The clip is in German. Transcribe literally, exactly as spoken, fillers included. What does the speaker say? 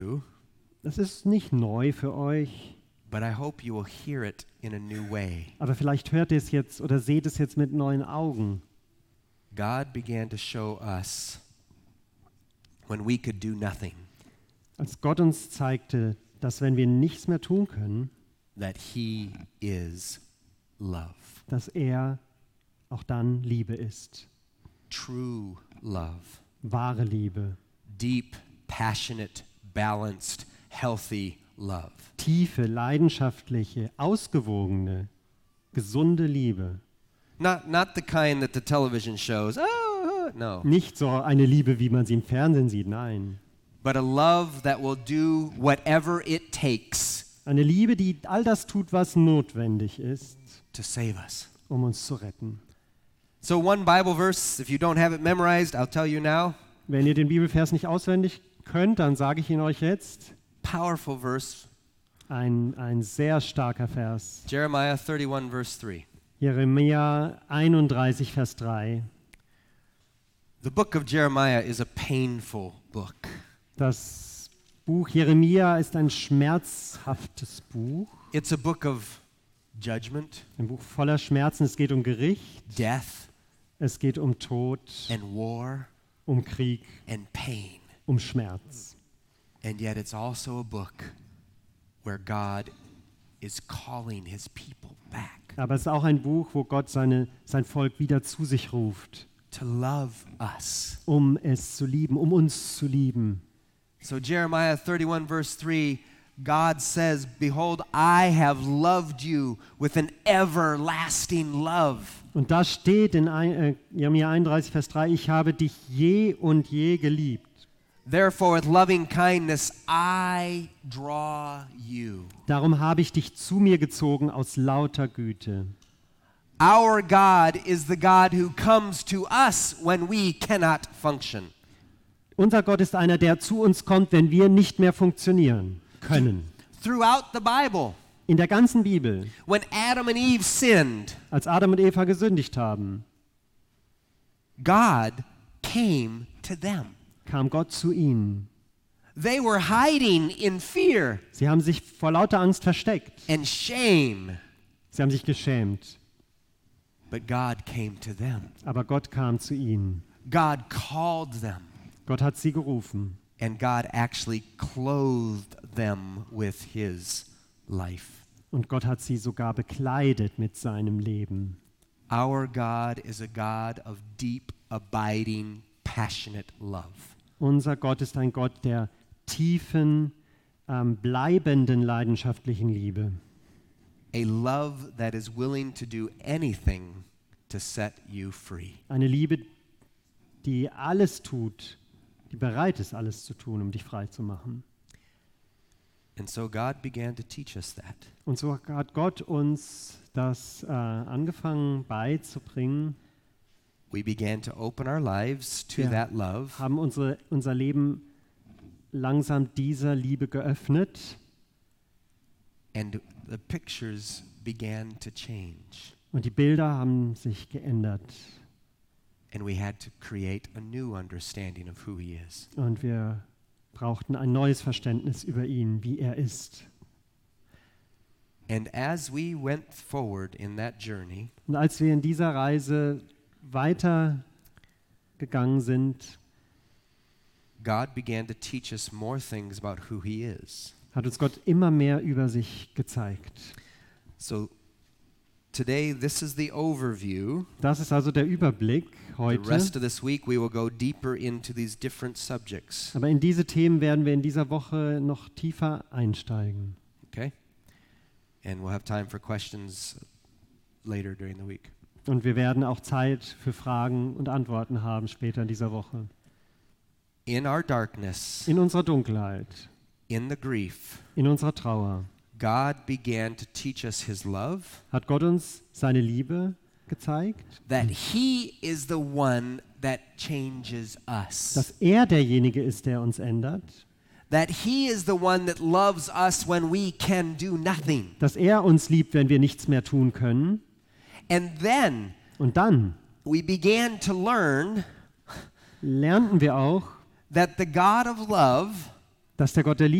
Das ist nicht neu für euch, but I hope you will hear it in a new way. aber vielleicht hört ihr es jetzt oder seht es jetzt mit neuen Augen. God began to show us when we could do nothing, Als Gott uns zeigte, dass wenn wir nichts mehr tun können, that He is love, dass er auch dann Liebe ist. true love, Wahre Liebe. deep, passionate, balanced, healthy love. Tiefe, leidenschaftliche, ausgewogene, gesunde Liebe. Not, not the kind that the television shows. Oh, oh, no. Nicht so eine Liebe, wie man sie im Fernsehen sieht, nein. But a love that will do whatever it takes Eine Liebe, die all das tut, was notwendig ist, to save us. um uns zu retten. So one Bible verse, if you don't have it memorized, I'll tell you now. Wenn ihr den Bibelvers nicht auswendig könnt, dann sage ich ihn euch jetzt. Powerful verse, Ein, ein sehr starker Vers. Jeremiah thirty-one verse three. Jeremia einunddreißig, Vers drei. The book of Jeremiah is a painful book. Das Buch Jeremia ist ein schmerzhaftes Buch. It's a book of judgment, Ein Buch voller Schmerzen. Es geht um Gericht, death, es geht um Tod, and war, um Krieg, and pain. um Schmerz. And yet it's also a book where God is calling His people back Aber es ist auch ein Buch, wo Gott seine, sein Volk wieder zu sich ruft, to love us. um es zu lieben, um uns zu lieben. So Jeremiah thirty-one verse three, God says, "Behold, I have loved you with an everlasting love." Und da steht in ein, äh, Jeremia einunddreißig, Vers drei, ich habe dich je und je geliebt. Therefore, with loving kindness, I draw you. Darum habe ich dich zu mir gezogen aus lauter Güte. Our God is the God who comes to us when we cannot function. Unser Gott ist einer, der zu uns kommt, wenn wir nicht mehr funktionieren können. Throughout the Bible, In der ganzen Bibel, when Adam and Eve sinned, als Adam und Eva gesündigt haben, God came to them. kam Gott zu ihnen. They were hiding in fear Sie haben sich vor lauter Angst versteckt. and shame, Sie haben sich geschämt. but God came to them. Aber Gott kam zu ihnen. God called them, Gott hat sie gerufen. and God actually clothed them with His life. Und Gott hat sie sogar bekleidet mit seinem Leben. Our God is a God of deep, abiding, passionate love. Unser Gott ist ein Gott der tiefen, ähm, bleibenden, leidenschaftlichen Liebe. A love that is willing to do anything to set you free. Eine Liebe, die alles tut, die bereit ist, alles zu tun, um dich frei zu machen. And so God began to teach us that. Und so hat Gott uns das äh, angefangen beizubringen, We began to open our lives to Ja. that love, haben unsere, unser Leben langsam dieser Liebe geöffnet and the pictures began to change. und die Bilder haben sich geändert. And we had to create a new understanding of who He is. Und wir brauchten ein neues Verständnis über ihn, wie er ist. And as we went forward in that journey, Und als wir in dieser Reise weiter gegangen sind, God began to teach us more things about who He is. hat uns Gott immer mehr über sich gezeigt. So today, this is the overview. Das ist also der Überblick The heute. rest of this week, we will go deeper into these different subjects. Aber in diese Themen werden wir in dieser Woche noch tiefer einsteigen. Okay? And we'll have time for questions later during the week. Und wir werden auch Zeit für Fragen und Antworten haben später in dieser Woche. In our darkness, In unserer Dunkelheit, in the grief, in unserer Trauer, God began to teach us His love, hat Gott uns seine Liebe gezeigt, that He is the one that changes us, dass er derjenige ist, der uns ändert, that He is the one that loves us when we can do nothing. dass er uns liebt, wenn wir nichts mehr tun können. And then Und dann we began to learn lernten wir auch, that the God of love dass der Gott der